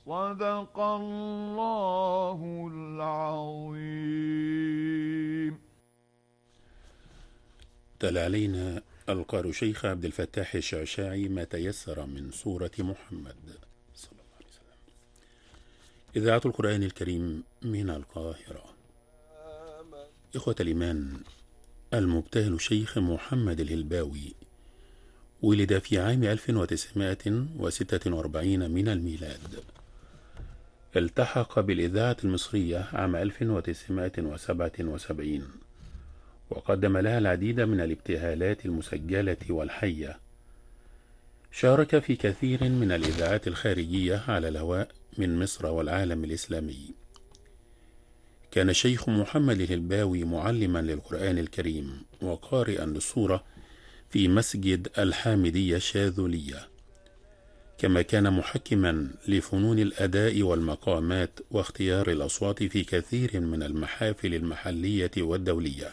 صدق الله العظيم. تلا علينا القارئ شيخ عبد الفتاح الشعشاعي ما تيسر من سورة محمد صلى الله عليه وسلم. إذاعة القرآن الكريم من القاهرة. إخوة الإيمان، المبتهل شيخ محمد الهلباوي ولد في عام 1946 من الميلاد. التحق بالإذاعة المصرية عام 1977، وقدم لها العديد من الابتهالات المسجلة والحية. شارك في كثير من الإذاعات الخارجية على الهواء من مصر والعالم الإسلامي. كان الشيخ محمد الهلباوي معلما للقرآن الكريم وقارئا للسورة في مسجد الحامدية الشاذلية، كما كان محكما لفنون الأداء والمقامات واختيار الأصوات في كثير من المحافل المحلية والدولية.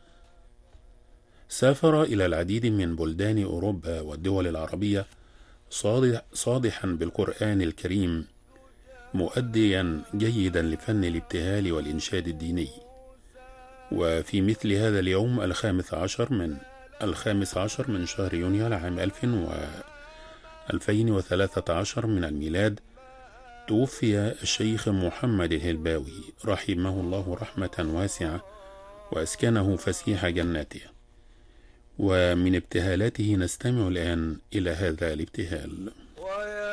سافر إلى العديد من بلدان أوروبا والدول العربية صادحا بالقرآن الكريم، مؤديا جيدا لفن الابتهال والإنشاد الديني. وفي مثل هذا اليوم الخامس عشر من شهر يونيو لعام 2013 من الميلاد، توفي الشيخ محمد الهلباوي رحمه الله رحمة واسعة وأسكنه فسيح جناته. ومن ابتهالاته نستمع الآن إلى هذا الابتهال.